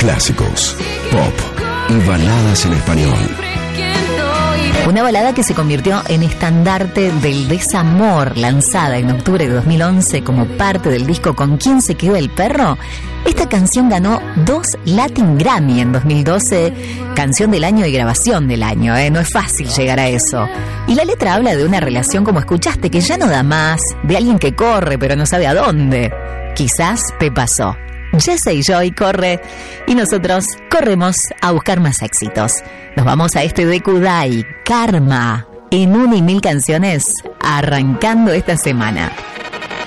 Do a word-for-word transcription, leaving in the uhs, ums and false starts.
clásicos, pop y baladas en español. Una balada que se convirtió en estandarte del desamor, lanzada en octubre de dos mil once como parte del disco ¿Con quién se quedó el perro? Esta canción ganó dos Latin Grammy en dos mil doce, canción del año y grabación del año, ¿eh? No es fácil llegar a eso. Y la letra habla de una relación, como escuchaste, que ya no da más, de alguien que corre pero no sabe a dónde. Quizás te pasó. Jesse y Joy corre y nosotros corremos a buscar más éxitos. Nos vamos a este de Kudai, Karma, en una y mil canciones, arrancando esta semana.